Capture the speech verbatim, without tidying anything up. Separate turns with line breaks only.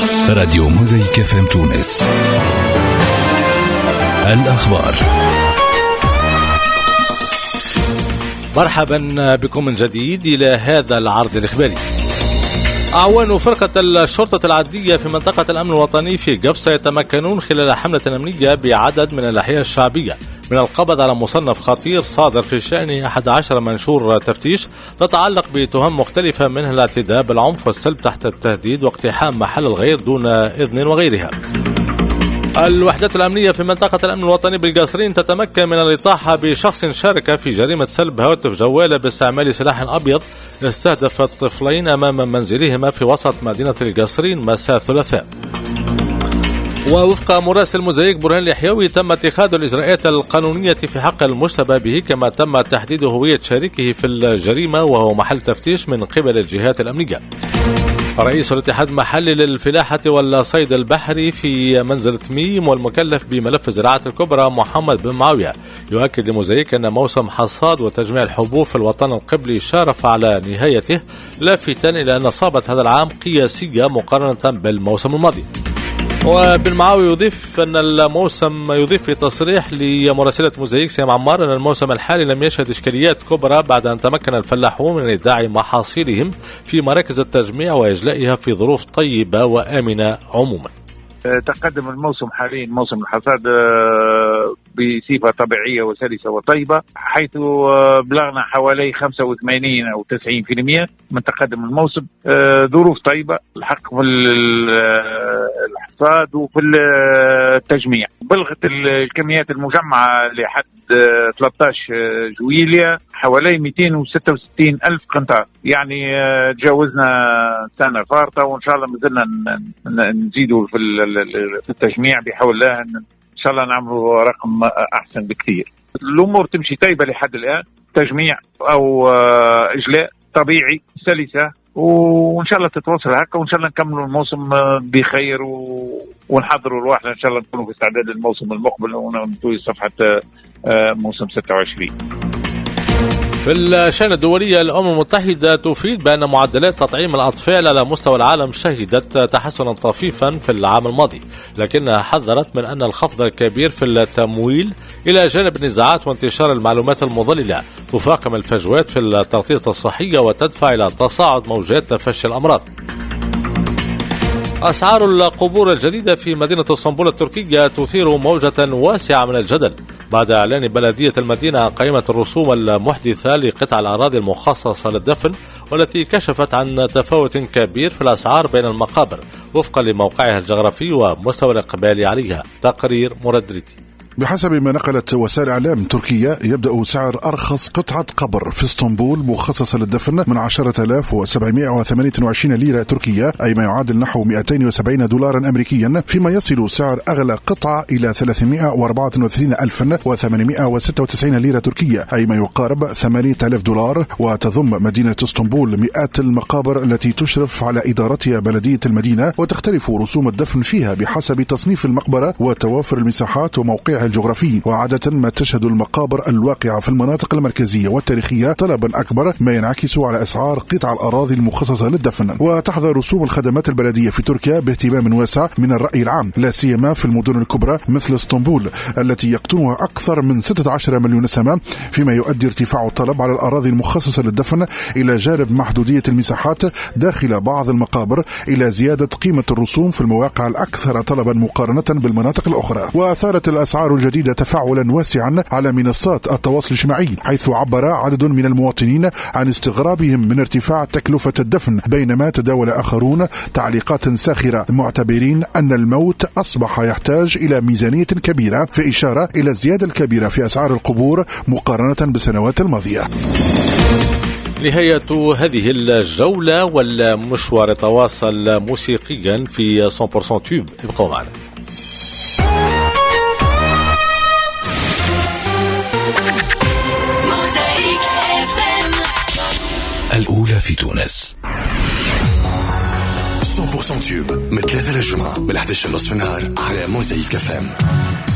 راديو موزايك اف ام تونس. الأخبار.
مرحبا بكم من جديد إلى هذا العرض الإخباري. أعوان فرقة الشرطة العدلية في منطقة الأمن الوطني في قفصة يتمكنون خلال حملة أمنية بعدد من الأحياء الشعبية من القبض على مصنف خطير صادر في شأنه أحد عشر منشور تفتيش تتعلق بتهم مختلفة منها الاعتداء بالعنف والسلب تحت التهديد واقتحام محل الغير دون إذن وغيرها. الوحدات الأمنية في منطقة الأمن الوطني بالقصرين تتمكن من الإطاحة بشخص شارك في جريمة سلب هواتف جوالة باستعمال سلاح أبيض استهدف الطفلين أمام منزلهما في وسط مدينة القصرين مساء الثلاثاء. ووفق مراسل موزايك برهان الحيوي تم اتخاذ الإجراءات القانونية في حق المشتبه به، كما تم تحديد هوية شريكه في الجريمة وهو محل تفتيش من قبل الجهات الأمنية. رئيس الاتحاد المحلي للفلاحة والصيد البحري في منزل تميم والمكلف بملف الزراعة الكبرى محمد بن معاوية يؤكد لموزايك أن موسم حصاد وتجميع الحبوب في الوطن القبلي شارف على نهايته، لافتا إلى أن صابت هذا العام قياسية مقارنة بالموسم الماضي. وبن معاوي يضيف أن الموسم يضيف في تصريح لمراسلة موزايك سيام عمار أن الموسم الحالي لم يشهد إشكاليات كبرى بعد أن تمكن الفلاحون من إيداع محاصيلهم في مراكز التجميع وإجلائها في ظروف طيبة وآمنة عموما.
تقدم الموسم حاليا موسم الحصاد بصفة طبيعية وسلسة وطيبة، حيث بلغنا حوالي خمسة وثمانين أو تسعين بالمئة من تقدم الموسم. ظروف طيبة الحق في الحصاد وفي التجميع. بلغت الكميات المجمعة لحد ثلاثة عشر جويلية حوالي مئتين وستة وستين ألف قنطار، يعني تجاوزنا سنة فارطة، وإن شاء الله مازلنا نزيدوا في التجميع بحول الله، إن شاء الله نعملوا رقم أحسن بكثير. الأمور تمشي طيبة لحد الآن، تجميع أو إجلاء طبيعي سلسة، وإن شاء الله تتواصل هكا، وإن شاء الله نكملوا الموسم بخير و... ونحضروا الواحد إن شاء الله نكونوا في استعداد للموسم المقبل وننتهي صفحة موسم ستة وعشرين.
في الشأن الدولية، الأمم المتحدة تفيد بأن معدلات تطعيم الأطفال على مستوى العالم شهدت تحسنا طفيفا في العام الماضي، لكنها حذرت من أن الخفض الكبير في التمويل إلى جانب النزاعات وانتشار المعلومات المضللة تفاقم الفجوات في التغطية الصحية وتدفع إلى تصاعد موجات تفشي الأمراض. أسعار القبور الجديدة في مدينة اسطنبول التركية تثير موجة واسعة من الجدل بعد إعلان بلدية المدينة عن قائمة الرسوم المحدثة لقطع الأراضي المخصصة للدفن، والتي كشفت عن تفاوت كبير في الأسعار بين المقابر وفقا لموقعها الجغرافي ومستوى الإقبال عليها. تقرير مردريتي.
بحسب ما نقلت وسائل إعلام تركية، يبدأ سعر أرخص قطعة قبر في اسطنبول مخصصة للدفن من عشرة آلاف وسبعمائة وثمانية وعشرين ليرة تركية، أي ما يعادل نحو مئتين وسبعين دولارا أمريكيا، فيما يصل سعر أغلى قطعة إلى ثلاثمائة وأربعة وثلاثين ألفا وثمانمائة وستة وتسعين ليرة تركية، أي ما يقارب ثمانية آلاف دولار. وتضم مدينة اسطنبول مئات المقابر التي تشرف على إدارتها بلدية المدينة، وتختلف رسوم الدفن فيها بحسب تصنيف المقبرة وتوافر المساحات وموقعها الجغرافي. وعادة ما تشهد المقابر الواقعة في المناطق المركزية والتاريخية طلبا أكبر، ما ينعكس على أسعار قطع الأراضي المخصصة للدفن. وتحظى رسوم الخدمات البلدية في تركيا باهتمام واسع من الرأي العام، لا سيما في المدن الكبرى مثل اسطنبول التي يقطنها أكثر من ستة عشر مليون نسمة، فيما يؤدي ارتفاع الطلب على الأراضي المخصصة للدفن إلى جانب محدودية المساحات داخل بعض المقابر إلى زيادة قيمة الرسوم في المواقع الأكثر طلبا مقارنة بالمناطق الأخرى. وأثارت الأسعار الجديدة تفاعلا واسعا على منصات التواصل الاجتماعي، حيث عبر عدد من المواطنين عن استغرابهم من ارتفاع تكلفة الدفن، بينما تداول آخرون تعليقات ساخرة معتبرين أن الموت أصبح يحتاج إلى ميزانية كبيرة، في إشارة إلى الزيادة الكبيرة في أسعار القبور مقارنة بالسنوات الماضية.
نهاية هذه الجولة والمشوار تواصل موسيقيا في مية بالمية تيوب. ابقوا معنا.
الأولى في تونس.
مية بالمية تيوب من ثلاثة للجمعة من إحدى عشر نصف النهار على موزايك اف ام.